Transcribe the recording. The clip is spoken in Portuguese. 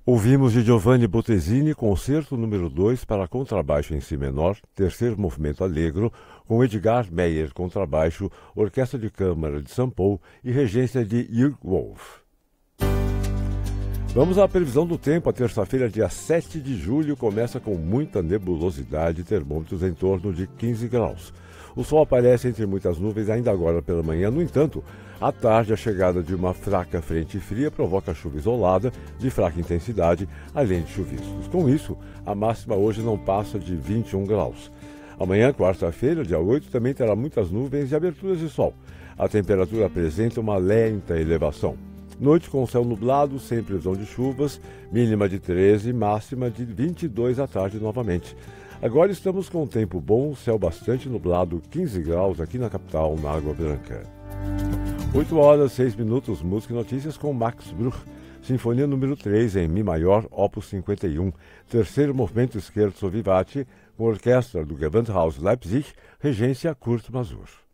Ouvimos de Giovanni Bottesini, concerto número 2 para contrabaixo em si menor, terceiro movimento allegro, com Edgar Meyer, contrabaixo, orquestra de câmara de São Paulo e regência de Jürg Wolf. Vamos à previsão do tempo. A terça-feira, dia 7 de julho, começa com muita nebulosidade, termômetros em torno de 15 graus. O sol aparece entre muitas nuvens ainda agora pela manhã. No entanto, à tarde, a chegada de uma fraca frente fria provoca chuva isolada de fraca intensidade, além de chuviscos. Com isso, a máxima hoje não passa de 21 graus. Amanhã, quarta-feira, dia 8, também terá muitas nuvens e aberturas de sol. A temperatura apresenta uma lenta elevação. Noite com céu nublado, sem previsão de chuvas, mínima de 13, máxima de 22 à tarde novamente. Agora estamos com tempo bom, céu bastante nublado, 15 graus aqui na capital, na Água Branca. 8 horas, 6 minutos, música e notícias com Max Bruch, Sinfonia número 3 em Mi maior, opus 51, terceiro movimento scherzo vivace, com orquestra do Gewandhaus Leipzig, regência Kurt Masur.